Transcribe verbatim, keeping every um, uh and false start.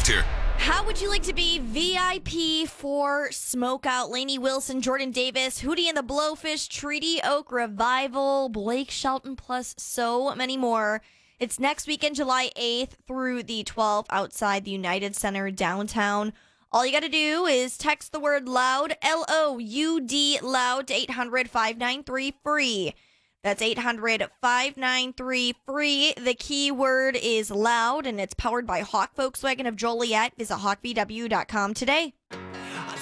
Croft here. How would you like to be V I P for Smokeout? Lainey Wilson, Jordan Davis, Hootie and the Blowfish, Treaty Oak Revival, Blake Shelton, plus so many more. It's next weekend, July eighth through the twelfth, outside the United Center downtown. All you got to do is text the word LOUD, L O U D, LOUD, to eight hundred, five nine three, FREE. That's eight hundred, five nine three, FREE. The keyword is LOUD, and it's powered by Hawk Volkswagen of Joliet. Visit hawk v w dot com today.